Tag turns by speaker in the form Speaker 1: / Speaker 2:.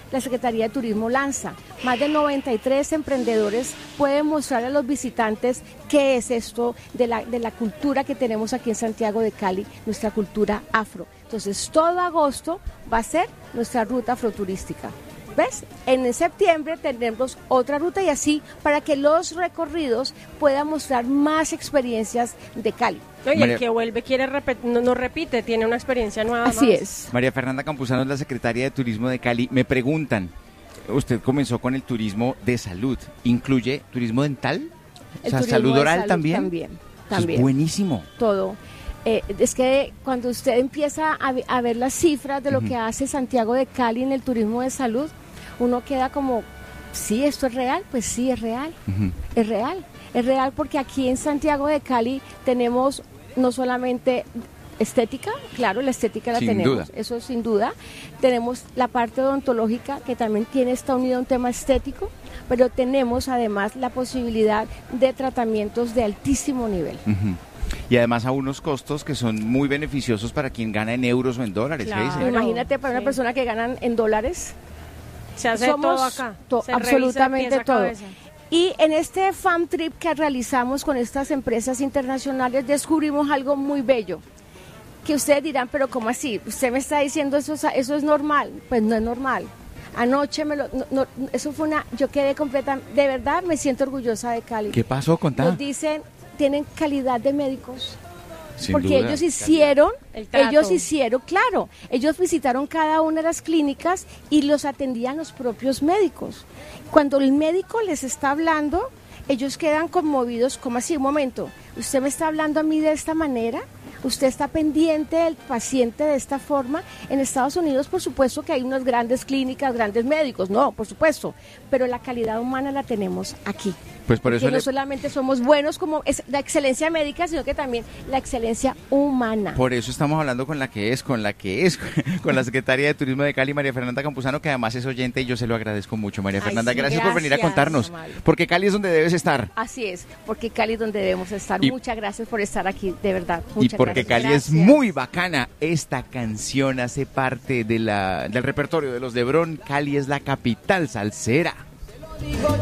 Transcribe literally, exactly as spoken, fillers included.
Speaker 1: la Secretaría de Turismo lanza. Más de noventa y tres emprendedores pueden mostrar a los visitantes qué es esto de la, de la cultura que tenemos aquí en Santiago de Cali, nuestra cultura afro. Entonces, todo agosto va a ser nuestra ruta afroturística. ¿Ves? En septiembre tendremos otra ruta y así para que los recorridos puedan mostrar más experiencias de Cali.
Speaker 2: Oye, María... el que vuelve quiere repetir, no, no repite, tiene una experiencia nueva.
Speaker 1: Así
Speaker 2: más.
Speaker 1: es.
Speaker 3: María Fernanda Campuzano es la secretaria de Turismo de Cali. Me preguntan, usted comenzó con el turismo de salud, ¿incluye turismo dental?
Speaker 1: El
Speaker 3: o sea, salud oral
Speaker 1: salud
Speaker 3: también.
Speaker 1: También, también.
Speaker 3: Es buenísimo.
Speaker 1: Todo. Eh, es que cuando usted empieza a, a ver las cifras de lo uh-huh. que hace Santiago de Cali en el turismo de salud, uno queda como, sí, esto es real, pues sí, es real, uh-huh. es real, es real porque aquí en Santiago de Cali tenemos no solamente estética, claro, la estética la
Speaker 3: sin
Speaker 1: tenemos,
Speaker 3: duda.
Speaker 1: Eso sin duda, tenemos la parte odontológica que también tiene, está unida a un tema estético, pero tenemos además la posibilidad de tratamientos de altísimo nivel.
Speaker 3: Uh-huh. Y además a unos costos que son muy beneficiosos para quien gana en euros o en dólares.
Speaker 2: Claro.
Speaker 3: ¿Qué dice?
Speaker 1: Imagínate para sí. una persona que gana en dólares.
Speaker 2: Se hace
Speaker 1: Somos
Speaker 2: todo acá.
Speaker 1: To-
Speaker 2: Se
Speaker 1: absolutamente todo.
Speaker 2: Cabeza.
Speaker 1: Y en este Fam Trip que realizamos con estas empresas internacionales descubrimos algo muy bello. Que ustedes dirán, pero ¿cómo así? Usted me está diciendo eso, eso es normal. Pues no es normal. Anoche me lo, no, no, eso fue una, yo quedé completa, de verdad me siento orgullosa de Cali.
Speaker 3: ¿Qué pasó? Contá.
Speaker 1: Nos dicen, tienen calidad de médicos.
Speaker 3: Sin
Speaker 1: porque
Speaker 3: duda,
Speaker 1: ellos hicieron,
Speaker 2: el
Speaker 1: ellos hicieron, claro, ellos visitaron cada una de las clínicas y los atendían los propios médicos. Cuando el médico les está hablando, ellos quedan conmovidos, como así, un momento, ¿usted me está hablando a mí de esta manera? ¿Usted está pendiente del paciente de esta forma? En Estados Unidos, por supuesto que hay unas grandes clínicas, grandes médicos, no, por supuesto, pero la calidad humana la tenemos aquí.
Speaker 3: Pues por eso
Speaker 1: que no
Speaker 3: le...
Speaker 1: solamente somos buenos como es la excelencia médica, sino que también la excelencia humana.
Speaker 3: Por eso estamos hablando con la que es, con la que es, con la secretaria de Turismo de Cali, María Fernanda Campuzano, que además es oyente y yo se lo agradezco mucho. María Fernanda,
Speaker 1: Ay, sí,
Speaker 3: gracias,
Speaker 1: gracias
Speaker 3: por venir a contarnos,
Speaker 1: Mario.
Speaker 3: porque Cali es donde debes estar.
Speaker 1: Así es, porque Cali es donde debemos estar.
Speaker 3: Y,
Speaker 1: muchas gracias por estar aquí, de verdad. Muchas
Speaker 3: y porque
Speaker 1: gracias.
Speaker 3: Cali
Speaker 1: Gracias.
Speaker 3: es muy bacana. Esta canción hace parte de la, del repertorio de los Lebrón. Cali es la capital salsera.